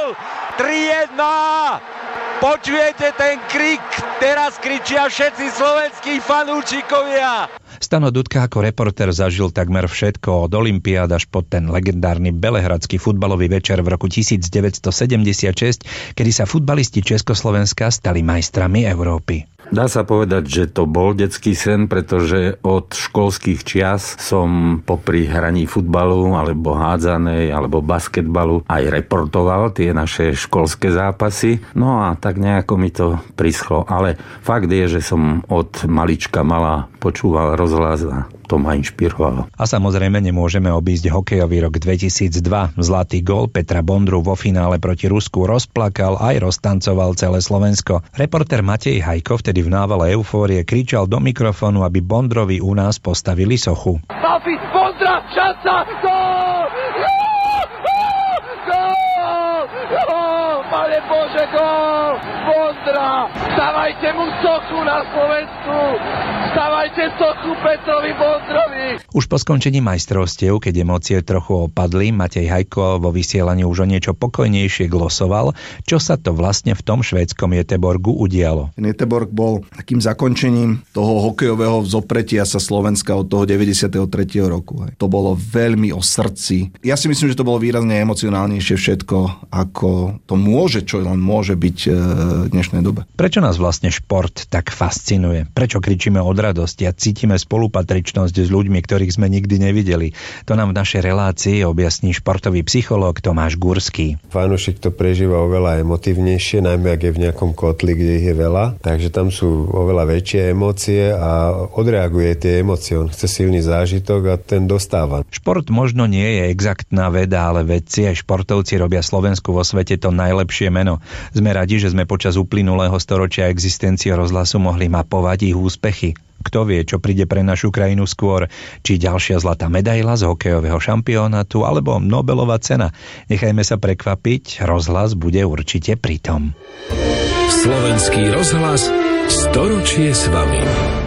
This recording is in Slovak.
gól! 3-1! Počujete ten krik? Teraz kričia všetci slovenskí fanúšikovia! Stano Dudka ako reportér zažil takmer všetko od olympiád až po ten legendárny belehradský futbalový večer v roku 1976, kedy sa futbalisti Československa stali majstrami Európy. Dá sa povedať, že to bol detský sen, pretože od školských čias som popri hraní futbalu alebo hádzanej alebo basketbalu aj reportoval tie naše školské zápasy. No a tak nejako mi to prischlo. Ale fakt je, že som od malička mala počúval rozhlas a to ma inšpirovalo. A samozrejme nemôžeme obísť hokejový rok 2002. Zlatý gól Petra Bondru vo finále proti Rusku rozplakal aj roztancoval celé Slovensko. Reportér Matej Hajko vtedy v návale eufórie kričal do mikrofónu, aby Bondrovi u nás postavili sochu. Papi, Bondra, šanca, gól! Gól! Pane Bože, gól! Bondra! Stavajte mu sochu na Slovensku! Stavajte sochu Petrovi Bondrovi! Už po skončení majstrovstiev, keď emócie trochu opadli, Matej Hajko vo vysielaní už o niečo pokojnejšie glosoval, čo sa to vlastne v tom švédskom Göteborgu udialo. Göteborg bol takým zakončením toho hokejového vzopretia sa Slovenska od toho 93. roku. To bolo veľmi o srdci. Ja si myslím, že to bolo výrazne emocionálnejšie všetko, ako to môže, čo len môže byť v dnešnej dobe. Prečo nás vlastne šport tak fascinuje? Prečo kričíme od radosti a cítime spolupatričnosť s ľuďmi, ktorých sme nikdy nevideli? To nám v našej relácii objasní športový psychológ Tomáš Gurský. Fanúšik to prežíva oveľa emotívnejšie, najmä ak je v nejakom kotli, kde ich je veľa, takže tam sú oveľa väčšie emócie a odreaguje tie emócie. On chce silný zážitok a ten dostáva. Šport možno nie je exaktná veda, ale vedci aj športovci robia Slovensku vo svete to najlepšie meno. Sme radi, že sme počas uplynulého storočia existencie rozhlasu mohli mapovať ich úspechy. Kto vie, čo príde pre našu krajinu skôr, či ďalšia zlatá medaila z hokejového šampionátu alebo Nobelová cena. Nechajme sa prekvapiť, rozhlas bude určite pritom. Slovenský rozhlas, storočie s vami.